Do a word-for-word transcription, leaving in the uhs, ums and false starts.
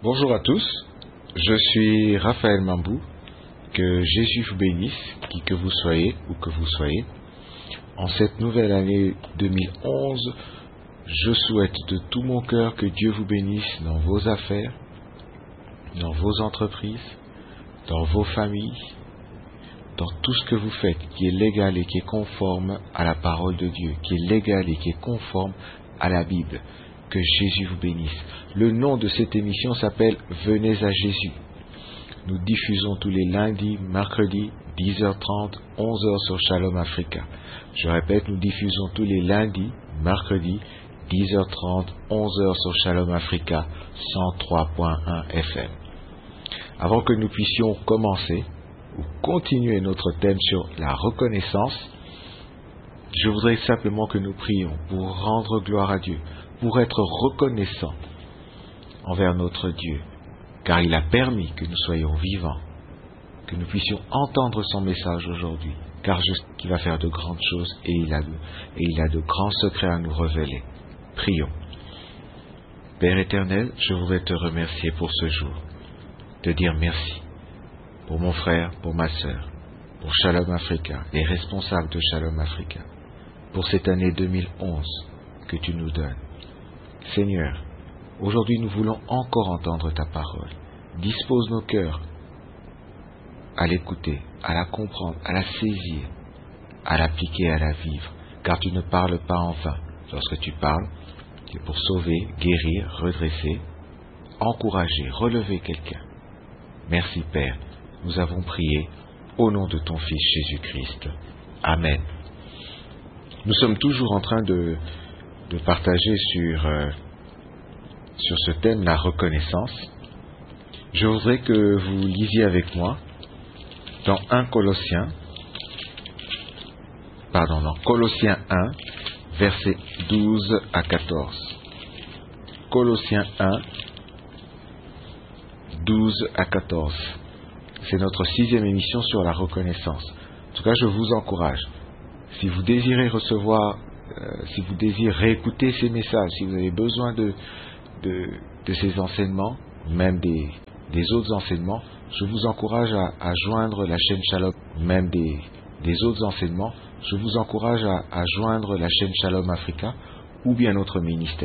Bonjour à tous, je suis Raphaël Mambou, que Jésus vous bénisse, qui que vous soyez, ou que vous soyez. En cette nouvelle année deux mille onze, je souhaite de tout mon cœur que Dieu vous bénisse dans vos affaires, dans vos entreprises, dans vos familles, dans tout ce que vous faites, qui est légal et qui est conforme à la parole de Dieu, qui est légal et qui est conforme à la Bible. Que Jésus vous bénisse. Le nom de cette émission s'appelle Venez à Jésus. Nous diffusons tous les lundis, mercredis, dix heures trente, onze heures sur Shalom Africa. Je répète, nous diffusons tous les lundis, mercredis, dix heures trente, onze heures sur Shalom Africa, cent trois point un F M. Avant que nous puissions commencer ou continuer notre thème sur la reconnaissance, je voudrais simplement que nous prions pour rendre gloire à Dieu, pour être reconnaissant envers notre Dieu, car il a permis que nous soyons vivants, que nous puissions entendre son message aujourd'hui, car je sais qu'il va faire de grandes choses et il a de, et il a de grands secrets à nous révéler. Prions. Père éternel, je voudrais te remercier pour ce jour, te dire merci pour mon frère, pour ma sœur, pour Shalom Africa, les responsables de Shalom Africa, pour cette année deux mille onze que tu nous donnes. Seigneur, aujourd'hui nous voulons encore entendre ta parole. Dispose nos cœurs à l'écouter, à la comprendre, à la saisir, à l'appliquer, à la vivre, car tu ne parles pas en vain. Lorsque tu parles, c'est pour sauver, guérir, redresser, encourager, relever quelqu'un. Merci Père, nous avons prié au nom de ton Fils Jésus-Christ. Amen. Nous sommes toujours en train de de partager sur, euh, sur ce thème, la reconnaissance. Je voudrais que vous lisiez avec moi dans un Colossiens, pardon, dans Colossiens un, versets douze à quatorze. Colossiens un, douze à quatorze. C'est notre sixième émission sur la reconnaissance. En tout cas, je vous encourage. Si vous désirez recevoir Euh, si vous désirez réécouter ces messages, si vous avez besoin de, de, de ces enseignements, même des, des autres enseignements, je vous encourage à, à joindre la chaîne Shalom, même des, des autres enseignements, je vous encourage à, à joindre la chaîne Shalom Africa ou bien notre ministère.